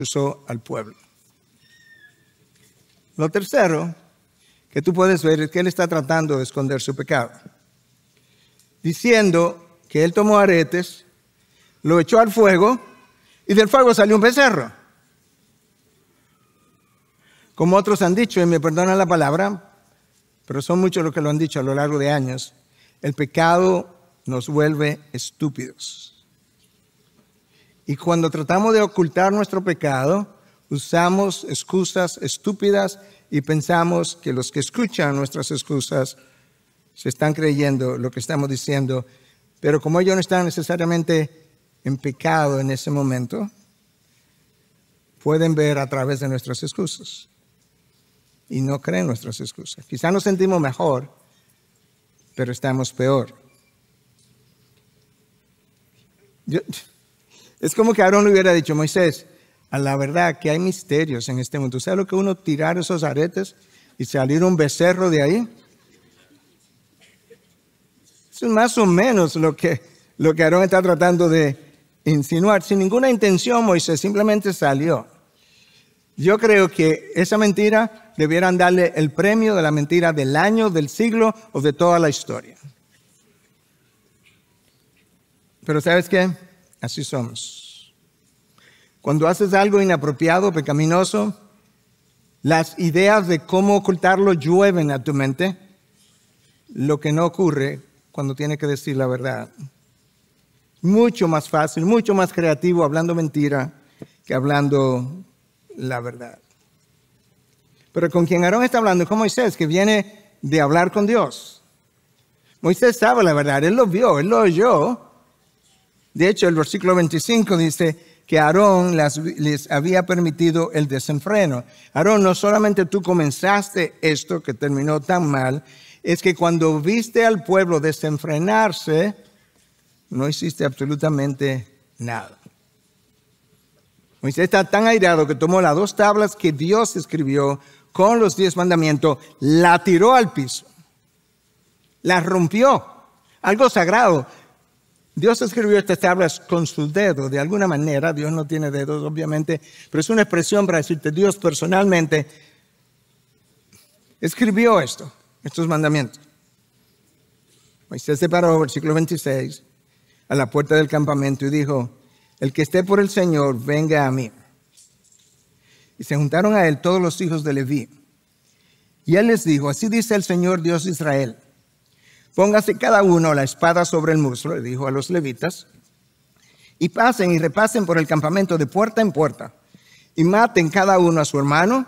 usó al pueblo. Lo tercero que tú puedes ver es que él está tratando de esconder su pecado, diciendo que él tomó aretes, lo echó al fuego y del fuego salió un becerro. Como otros han dicho, y me perdonan la palabra, pero son muchos los que lo han dicho a lo largo de años, el pecado nos vuelve estúpidos. Y cuando tratamos de ocultar nuestro pecado, usamos excusas estúpidas y pensamos que los que escuchan nuestras excusas se están creyendo lo que estamos diciendo, pero como ellos no están necesariamente en pecado en ese momento, pueden ver a través de nuestras excusas y no creen nuestras excusas. Quizá nos sentimos mejor, pero estamos peor. Es como que Aarón le hubiera dicho: Moisés, a la verdad que hay misterios en este mundo. ¿Sabes lo que uno tirar esos aretes y salir un becerro de ahí? Eso es más o menos lo que Aarón está tratando de insinuar. Sin ninguna intención, Moisés simplemente salió. Yo creo que esa mentira debieran darle el premio de la mentira del año, del siglo o de toda la historia. Pero ¿sabes qué? Así somos. Cuando haces algo inapropiado, pecaminoso, las ideas de cómo ocultarlo llueven a tu mente, lo que no ocurre cuando tienes que decir la verdad. Mucho más fácil, mucho más creativo hablando mentira que hablando la verdad. Pero con quien Aarón está hablando es con Moisés, que viene de hablar con Dios. Moisés sabe la verdad, él lo vio, él lo oyó. De hecho, el versículo 25 dice que Aarón les había permitido el desenfreno. Aarón, no solamente tú comenzaste esto que terminó tan mal, es que cuando viste al pueblo desenfrenarse, no hiciste absolutamente nada. Moisés está tan airado que tomó las 2 tablas que Dios escribió con los 10 mandamientos, la tiró al piso, la rompió, algo sagrado. Dios escribió estas tablas con su dedo, de alguna manera. Dios no tiene dedos, obviamente, pero es una expresión para decirte: Dios personalmente escribió estos mandamientos. Moisés se paró, versículo 26, a la puerta del campamento y dijo: el que esté por el Señor, venga a mí. Y se juntaron a él todos los hijos de Leví. Y él les dijo: así dice el Señor Dios de Israel: póngase cada uno la espada sobre el muslo, le dijo a los levitas, y pasen y repasen por el campamento de puerta en puerta, y maten cada uno a su hermano,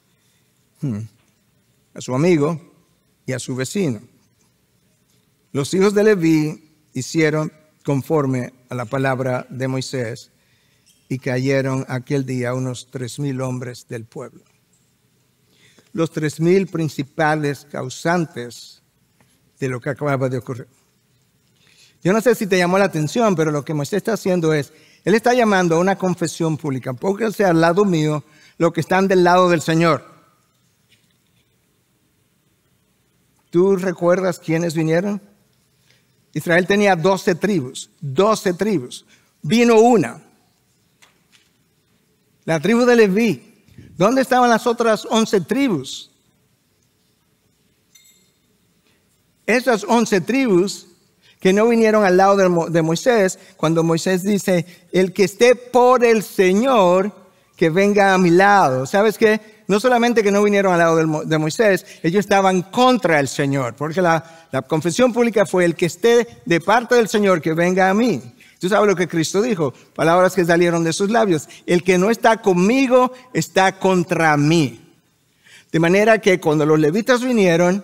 a su amigo y a su vecino. Los hijos de Leví hicieron conforme a la palabra de Moisés, y cayeron aquel día unos 3,000 hombres del pueblo. Los 3,000 principales causantes de lo que acababa de ocurrir. Yo no sé si te llamó la atención, pero lo que Moisés está haciendo es, él está llamando a una confesión pública. Pónganse al lado mío los que están del lado del Señor. ¿Tú recuerdas quiénes vinieron? Israel tenía 12 tribus. 12 tribus. Vino una. La tribu de Leví. ¿Dónde estaban las otras 11 tribus? Esas 11 tribus que no vinieron al lado de Moisés, cuando Moisés dice: el que esté por el Señor, que venga a mi lado. ¿Sabes qué? No solamente que no vinieron al lado de Moisés, ellos estaban contra el Señor, porque la confesión pública fue: el que esté de parte del Señor, que venga a mí. Tú sabes lo que Cristo dijo, palabras que salieron de sus labios: el que no está conmigo está contra mí. De manera que cuando los levitas vinieron,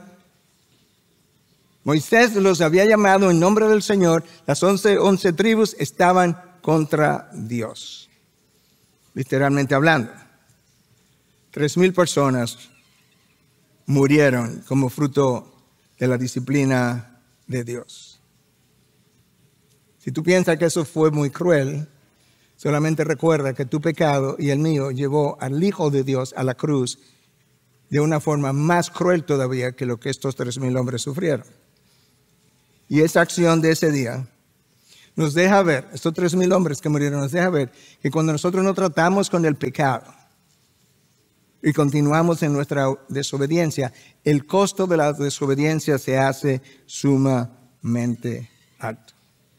Moisés los había llamado en nombre del Señor. Las 11 tribus estaban contra Dios, literalmente hablando. 3,000 personas murieron como fruto de la disciplina de Dios. Si tú piensas que eso fue muy cruel, solamente recuerda que tu pecado y el mío llevó al Hijo de Dios a la cruz de una forma más cruel todavía que lo que estos 3,000 hombres sufrieron. Y esa acción de ese día nos deja ver, estos 3,000 hombres que murieron, nos deja ver que cuando nosotros no tratamos con el pecado y continuamos en nuestra desobediencia, el costo de la desobediencia se hace sumamente alto.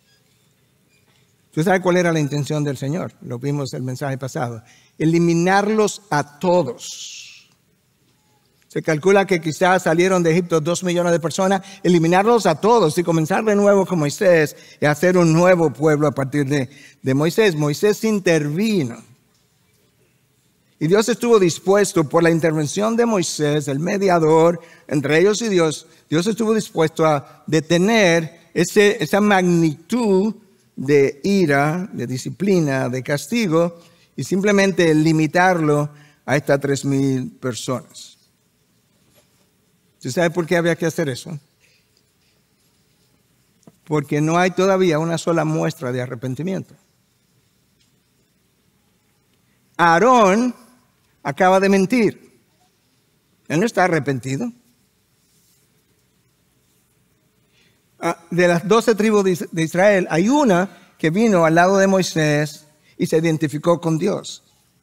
¿Tú sabes cuál era la intención del Señor? Lo vimos en el mensaje pasado. Eliminarlos a todos. Se calcula que quizás salieron de Egipto 2 millones de personas. Eliminarlos a todos y comenzar de nuevo con Moisés y hacer un nuevo pueblo a partir de Moisés. Moisés intervino. Y Dios estuvo dispuesto por la intervención de Moisés, el mediador entre ellos y Dios. Dios estuvo dispuesto a detener esa magnitud de ira, de disciplina, de castigo, y simplemente limitarlo a estas 3,000 personas. ¿Usted sabe por qué había que hacer eso? Porque no hay todavía una sola muestra de arrepentimiento. Aarón acaba de mentir. Él no está arrepentido. De las 12 tribus de Israel, hay una que vino al lado de Moisés y se identificó con Dios.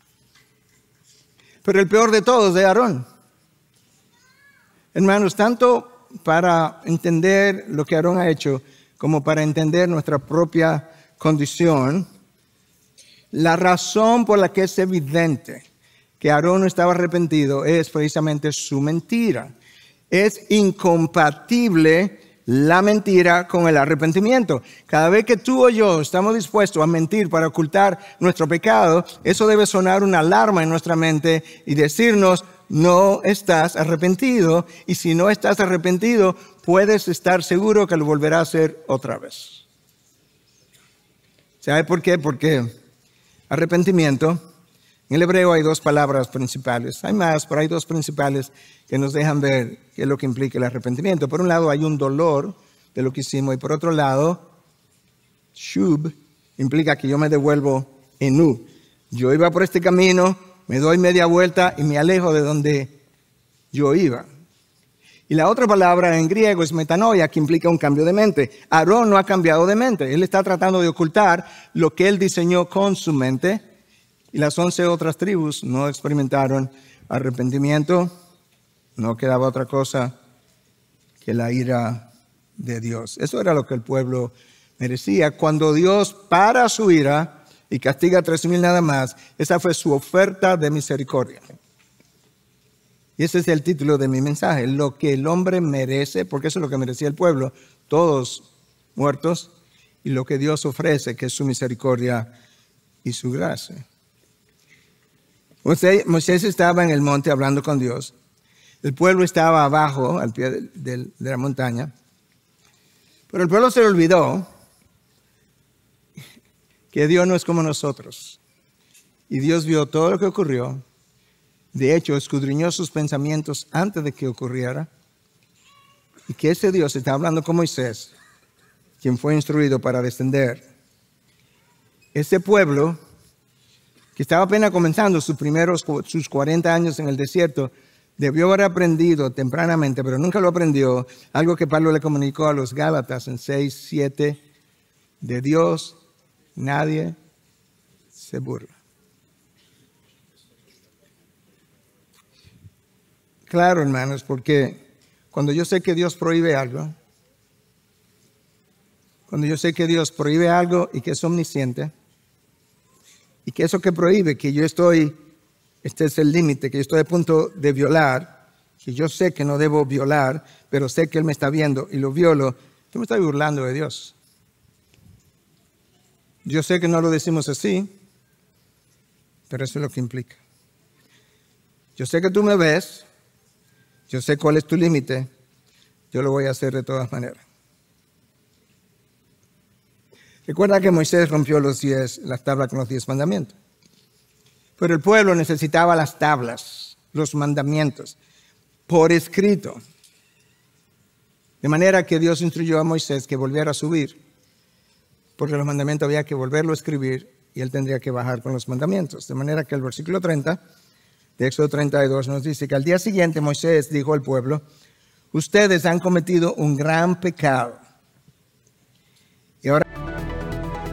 Pero el peor de todos es Aarón. Hermanos, tanto para entender lo que Aarón ha hecho, como para entender nuestra propia condición, la razón por la que es evidente que Aarón no estaba arrepentido es precisamente su mentira. Es incompatible la mentira con el arrepentimiento. Cada vez que tú o yo estamos dispuestos a mentir para ocultar nuestro pecado, eso debe sonar una alarma en nuestra mente y decirnos: no estás arrepentido, y si no estás arrepentido, puedes estar seguro que lo volverás a hacer otra vez. ¿Sabe por qué? Porque arrepentimiento, en el hebreo hay 2 palabras principales. Hay más, pero hay 2 principales que nos dejan ver qué es lo que implica el arrepentimiento. Por un lado hay un dolor de lo que hicimos, y por otro lado, shub implica que yo me devuelvo en U. Yo iba por este camino, me doy media vuelta y me alejo de donde yo iba. Y la otra palabra en griego es metanoia, que implica un cambio de mente. Aarón no ha cambiado de mente. Él está tratando de ocultar lo que él diseñó con su mente. Y las 11 otras tribus no experimentaron arrepentimiento. No quedaba otra cosa que la ira de Dios. Eso era lo que el pueblo merecía. Cuando Dios para su ira y castiga a 3,000 nada más, esa fue su oferta de misericordia. Y ese es el título de mi mensaje: lo que el hombre merece, porque eso es lo que merecía el pueblo, todos muertos, y lo que Dios ofrece, que es su misericordia y su gracia. Moisés estaba en el monte hablando con Dios. El pueblo estaba abajo, al pie de la montaña. Pero el pueblo se le olvidó que Dios no es como nosotros. Y Dios vio todo lo que ocurrió. De hecho, escudriñó sus pensamientos antes de que ocurriera. Y que ese Dios está hablando con Moisés, quien fue instruido para descender. Ese pueblo, que estaba apenas comenzando sus 40 años en el desierto, debió haber aprendido tempranamente, pero nunca lo aprendió, algo que Pablo le comunicó a los Gálatas en 6:7: de Dios nadie se burla. Claro, hermanos, porque cuando yo sé que Dios prohíbe algo, cuando yo sé que Dios prohíbe algo y que es omnisciente, y que eso que prohíbe, que yo estoy, este es el límite, que yo estoy a punto de violar, que yo sé que no debo violar, pero sé que Él me está viendo y lo violo, yo me estoy burlando de Dios. Yo sé que no lo decimos así, pero eso es lo que implica. Yo sé que tú me ves, yo sé cuál es tu límite, yo lo voy a hacer de todas maneras. Recuerda que Moisés rompió las tablas con los 10 mandamientos. Pero el pueblo necesitaba las tablas, los mandamientos, por escrito. De manera que Dios instruyó a Moisés que volviera a subir, porque los mandamientos había que volverlo a escribir y él tendría que bajar con los mandamientos. De manera que el versículo 30 de Éxodo 32 nos dice que al día siguiente Moisés dijo al pueblo: ustedes han cometido un gran pecado